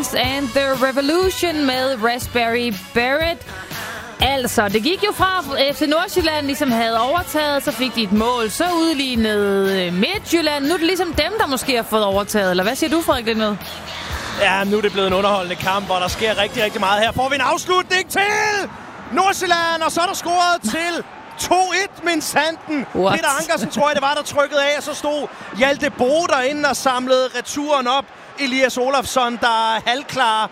Dance and the Revolution med Raspberry Beret. Altså, det gik jo fra FC Nordsjælland ligesom havde overtaget, så fik de et mål, så udlignede Midtjylland. Nu er det ligesom dem, der måske har fået overtaget, eller hvad siger du, Frederik Lindved? Ja, nu er det blevet en underholdende kamp, hvor der sker rigtig, rigtig meget. Her får vi en afslutning til Nordsjælland, og så er der scoret til 2-1, min sanden. Peter Ankersen, tror jeg, det var, der trykkede af, og så stod Hjalte Boe derinde og samlede returen op. Elias Olafsson, der er halvklar.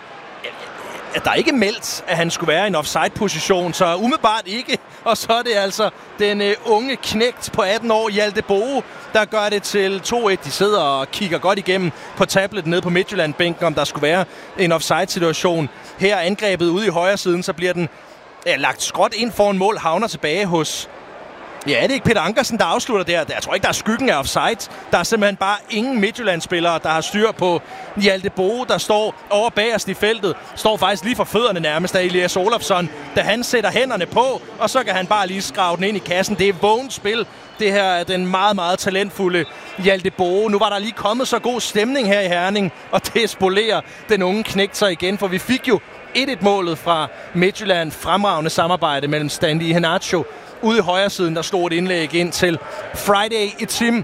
Der er ikke meldt, at han skulle være i en offside-position, så umiddelbart ikke. Og så er det altså den unge knægt på 18 år, Hjalte Boe, der gør det til 2-1. De sidder og kigger godt igennem på tablet nede på Midtjylland-bænken, om der skulle være en offside-situation. Her angrebet ude i højre siden, så bliver den lagt skråt ind foran mål, havner tilbage hos... Ja, er det ikke Peter Ankersen, der afslutter der? Jeg tror ikke, der er skyggen af offside. Der er simpelthen bare ingen Midtjylland-spillere, der har styr på Hjalte Boe, der står over bagerst i feltet. Står faktisk lige for fødderne nærmest af Elias Olafsson, da han sætter hænderne på, og så kan han bare lige skrave den ind i kassen. Det er vågent spil. Det her er den meget, meget talentfulde Hjalte Boe. Nu var der lige kommet så god stemning her i Herning, og det spolerer den unge knægt sig igen, for vi fik jo 1-1-målet fra Midtjylland. Fremragende samarbejde mellem Standi Iheanacho. Ude i højre siden, der stod et indlæg ind til Friday Etim.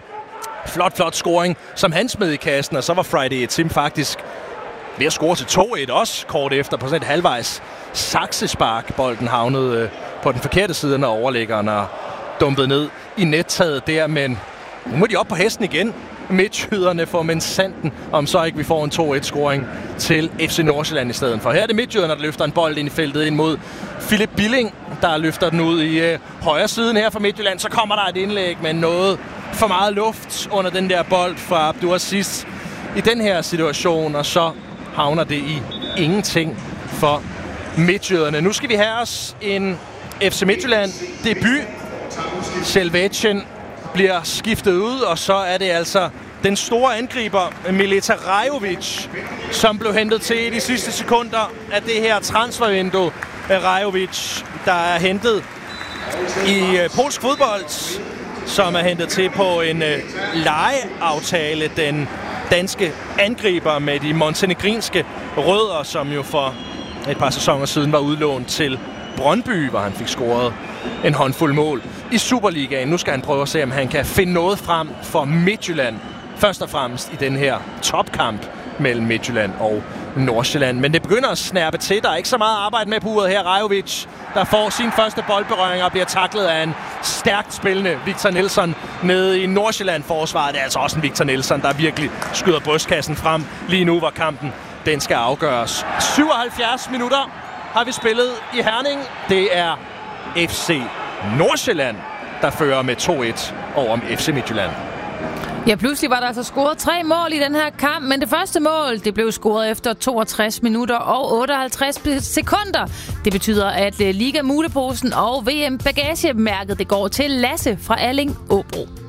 Flot scoring, som han smed i kassen, og så var Friday Etim faktisk ved at score til 2-1 også kort efter på sådan et halvvejs saksespark. Bolden havnede på den forkerte side, når overlæggeren er dumpet ned i nettaget der, men nu må de op på hesten igen. Midtjyderne får minsanden, om så ikke vi får en 2-1-scoring til FC Nordsjælland i stedet for. Her er det Midtjyderne, der løfter en bold ind i feltet ind mod Philip Billing, der løfter den ud i højre siden her fra Midtjylland. Så kommer der et indlæg med noget for meget luft under den der bold fra Abdulaziz i den her situation, og så havner det i ingenting for Midtjyderne. Nu skal vi have os en FC Midtjylland debut. Selvetjen bliver skiftet ud, og så er det altså den store angriber, Mileta Rajovic, som blev hentet til i de sidste sekunder af det her transfervindue. Rajovic, der er hentet i polsk fodbold, som er hentet til på en lejeaftale. Den danske angriber med de montenegrinske rødder, som jo for et par sæsoner siden var udlånt til Brøndby, hvor han fik scoret en håndfuld mål i Superligaen. Nu skal han prøve at se, om han kan finde noget frem for Midtjylland. Først og fremmest i den her topkamp mellem Midtjylland og Nordsjælland. Men det begynder at snærpe til. Der er ikke så meget arbejde med på uret her. Rajovic, der får sin første boldberøring og bliver taklet af en stærkt spillende Victor Nilsson nede i Nordsjælland-forsvaret. Det er altså også en Victor Nilsson, der virkelig skyder brystkassen frem lige nu, hvor kampen den skal afgøres. 77 minutter har vi spillet i Herning. Det er FC Nordsjælland, der fører med 2-1 over FC Midtjylland. Ja, pludselig var der altså scoret 3 mål i den her kamp, men det første mål, det blev scoret efter 62 minutter og 58 sekunder. Det betyder, at Liga Muleposen og VM Bagagemærket, det går til Lasse fra Alling Åbro.